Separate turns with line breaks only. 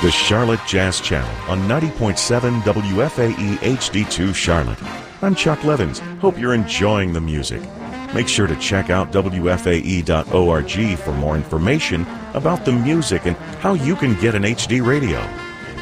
the Charlotte Jazz Channel on 90.7 WFAE HD2 Charlotte. I'm Chuck Levins. Hope you're enjoying the music. Make sure to check out WFAE.org for more information about the music and how you can get an HD radio.